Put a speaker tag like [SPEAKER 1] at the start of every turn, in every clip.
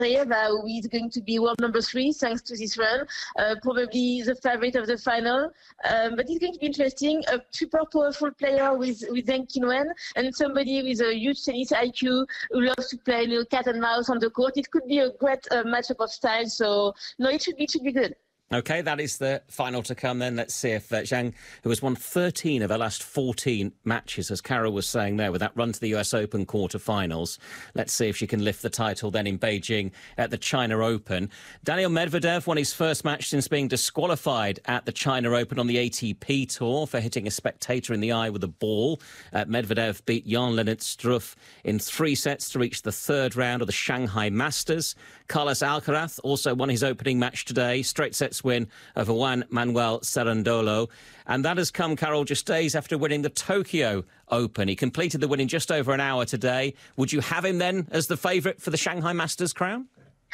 [SPEAKER 1] who is going to be world number 3 thanks to this run, probably the favorite of the final. But it's going to be interesting. A super powerful player with Zheng Qinwen and somebody with a huge tennis IQ who loves to play cat and mouse on the court. It could be a great matchup of style. So, no, it should be good.
[SPEAKER 2] OK, that is the final to come then. Let's see if Zhang, who has won 13 of her last 14 matches, as Carol was saying there, with that run to the US Open quarterfinals. Let's see if she can lift the title then in Beijing at the China Open. Daniil Medvedev won his first match since being disqualified at the China Open on the ATP Tour for hitting a spectator in the eye with a ball. Medvedev beat Jan-Lennart Struff in 3 sets to reach the third round of the Shanghai Masters. Carlos Alcaraz also won his opening match today, straight sets win over Juan Manuel Cerundolo. And that has come, Carol, just days after winning the Tokyo Open. He completed the win in just over an hour today. Would you have him then as the favourite for the Shanghai Masters crown?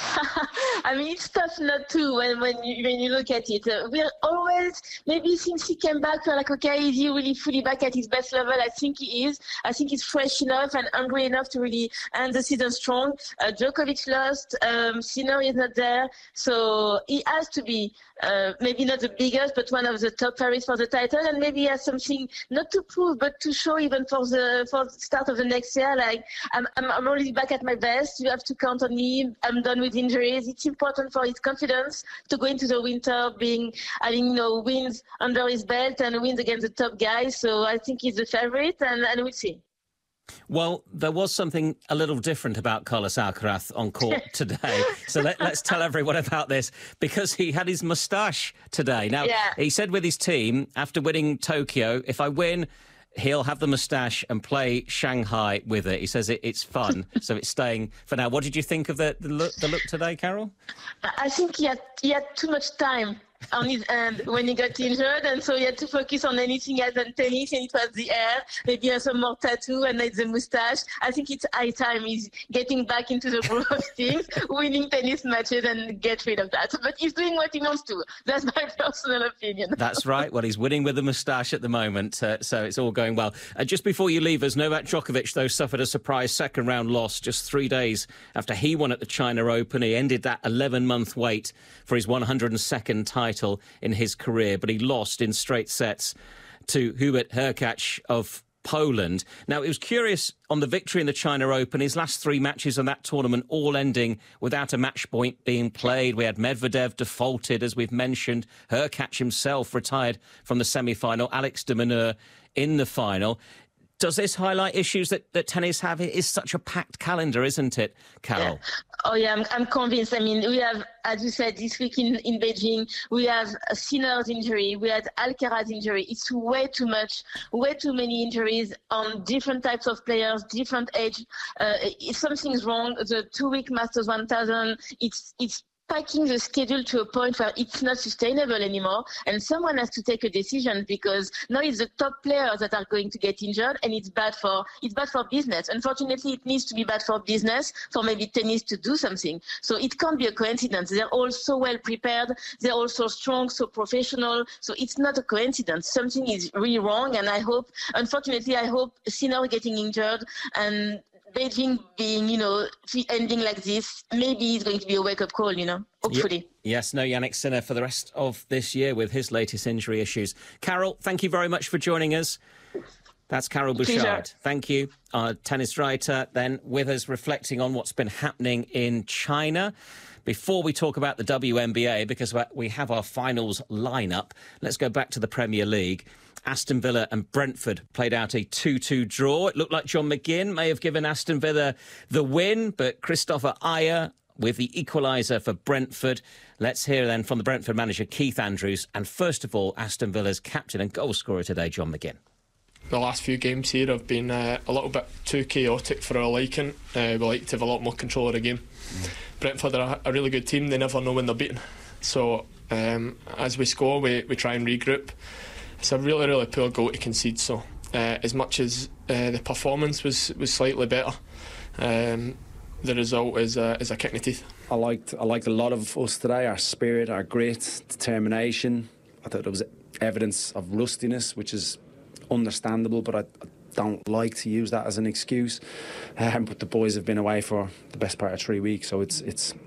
[SPEAKER 1] I mean, it's tough not to when you look at it. We're always, maybe since he came back, we're like, okay, is he really fully back at his best level? I think he is. I think he's fresh enough and hungry enough to really end the season strong. Djokovic lost. Sinner is not there. So he has to be maybe not the biggest, but one of the top favorites for the title. And maybe he has something not to prove, but to show even for the start of the next year. Like, I'm already back at my best. You have to count on me. I'm done with injuries. It's important for his confidence to go into the winter having wins under his belt and wins against the top guys. So I think he's the favorite, and we'll see.
[SPEAKER 2] Well, there was something a little different about Carlos Alcaraz on court today. So let's tell everyone about this, because he had his moustache today. Now, He said with his team, after winning Tokyo, if I win, he'll have the moustache and play Shanghai with it. He says it's fun, so it's staying for now. What did you think of the look today, Carol? I
[SPEAKER 1] think he had too much time on his hand when he got injured, and so he had to focus on anything else than tennis, and it was the hair, maybe some more tattoo, and it's the moustache. I think it's high time he's getting back into the groove of things, winning tennis matches, and get rid of that. But he's doing what he wants to. That's my personal opinion.
[SPEAKER 2] That's right. Well, he's winning with the moustache at the moment, so it's all going well. Just before you leave us, Novak Djokovic, though, suffered a surprise second-round loss just 3 days after he won at the China Open. He ended that 11-month wait for his 102nd title in his career, but he lost in straight sets to Hubert Hurkacz of Poland. Now, it was curious on the victory in the China Open, his last 3 matches on that tournament all ending without a match point being played. We had Medvedev defaulted, as we've mentioned. Hurkacz himself retired from the semi-final. Alex de Minaur in the final. Does this highlight issues that tennis have? It is such a packed calendar, isn't it, Carol?
[SPEAKER 1] Yeah. Oh, yeah, I'm convinced. I mean, we have, as you said, this week in Beijing, we have Sinner's injury, we had Alcaraz injury. It's way too much, way too many injuries on different types of players, different age. If something's wrong, the 2-week Masters 1000, it's packing the schedule to a point where it's not sustainable anymore, and someone has to take a decision, because now it's the top players that are going to get injured, and it's bad for business. Unfortunately, it needs to be bad for business, for maybe tennis to do something. So it can't be a coincidence. They're all so well prepared, they're all so strong, so professional. So it's not a coincidence. Something is really wrong, and I hope Sinner getting injured and Beijing being, ending like this, maybe it's going to be a wake-up call, hopefully.
[SPEAKER 2] Yes, no Jannik Sinner for the rest of this year with his latest injury issues. Carol, thank you very much for joining us. That's Carol Bouchard.
[SPEAKER 1] Pleasure.
[SPEAKER 2] Thank you. Our tennis writer then with us, reflecting on what's been happening in China. Before we talk about the WNBA, because we have our finals lineup, let's go back to the Premier League. Aston Villa and Brentford played out a 2-2 draw. It looked like John McGinn may have given Aston Villa the win, but Christopher Ayer with the equaliser for Brentford. Let's hear then from the Brentford manager, Keith Andrews, and first of all, Aston Villa's captain and goal scorer today, John McGinn.
[SPEAKER 3] The last few games here have been a little bit too chaotic for our liking. We like to have a lot more control of the game. Brentford are a really good team. They never know when they're beaten. So as we score, we try and regroup. It's a really, really poor goal to concede. So as much as the performance was slightly better, the result is a kick in the teeth.
[SPEAKER 4] I liked a lot of us today. Our spirit, our grit, determination. I thought there was evidence of rustiness, which is understandable, but I don't like to use that as an excuse. But the boys have been away for the best part of 3 weeks, so it's